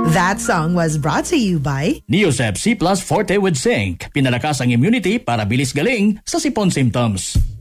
That song was brought to you by Neosep C Plus Forte with Zinc. Pinalakas ang immunity para bilis galing sa sipon symptoms.